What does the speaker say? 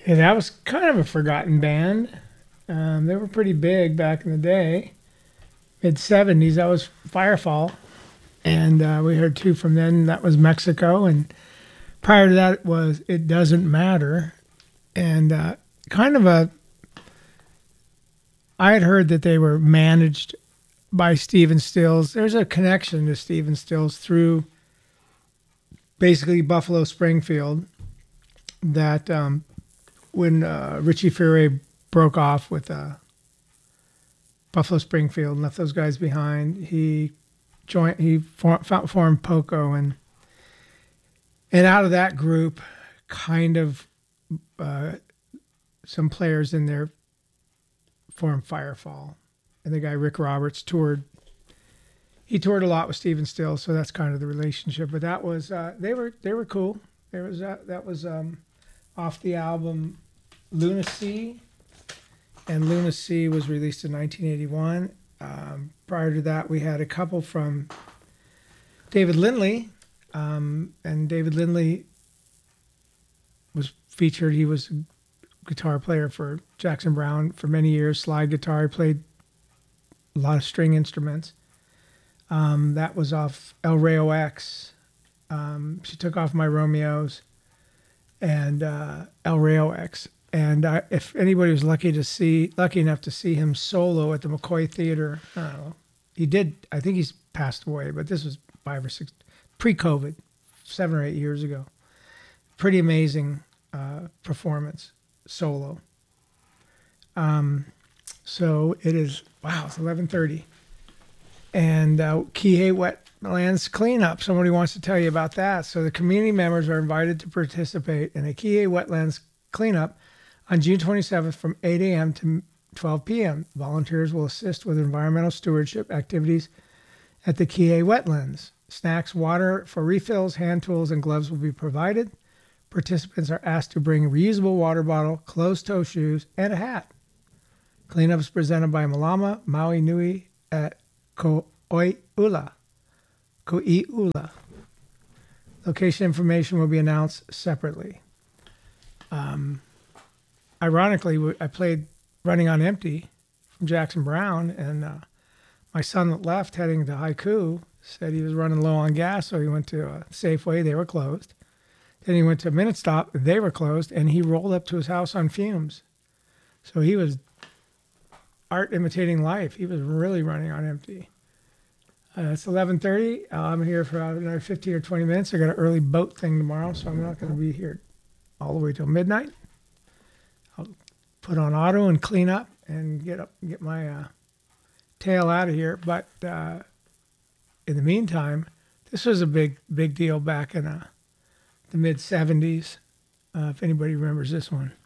Yeah, that was kind of a forgotten band. They were pretty big back in the day, mid '70s. That was Firefall, and we heard two from then. That was Mexico, and prior to that was It Doesn't Matter, and kind of a. I had heard that they were managed by Stephen Stills. There's a connection to Stephen Stills through basically Buffalo Springfield. That when Richie Furay broke off with Buffalo Springfield and left those guys behind, formed Poco, and out of that group, kind of some players in there formed Firefall, and the guy Rick Roberts toured. He toured a lot with Stephen Stills, so that's kind of the relationship. But that was they were cool. There was that was off the album Lunacy, and Lunacy was released in 1981. Prior to that, we had a couple from David Lindley, and David Lindley was featured. He was a guitar player for Jackson Browne for many years, slide guitar. He played a lot of string instruments. That was off El Rayo X. She Took Off My Romeos, and El Rayo X. And if anybody was lucky enough to see him solo at the McCoy Theater, I don't know. He did. I think he's passed away, but this was 5 or 6 pre-COVID, 7 or 8 years ago. Pretty amazing performance solo. So it is. Wow, it's 11:30, and Kihei Wetlands cleanup. Somebody wants to tell you about that. So the community members are invited to participate in a Kihei Wetlands cleanup on June 27th from 8 a.m. to 12 p.m. Volunteers will assist with environmental stewardship activities at the Kihei Wetlands. Snacks, water for refills, hand tools, and gloves will be provided. Participants are asked to bring a reusable water bottle, closed-toe shoes, and a hat. Cleanup is presented by Malama Maui Nui at Koiula. Location information will be announced separately. Ironically, I played Running on Empty from Jackson Browne, and my son that left heading to Haiku said he was running low on gas, so he went to Safeway. They were closed. Then he went to Minute Stop. They were closed, and he rolled up to his house on fumes. So he was art imitating life. He was really running on empty. It's 11:30. I'm here for another 15 or 20 minutes. I got an early boat thing tomorrow, so I'm not going to be here all the way till midnight. I'll put on auto and clean up and get my tail out of here. But in the meantime, this was a big deal back in the mid 70s. If anybody remembers this one.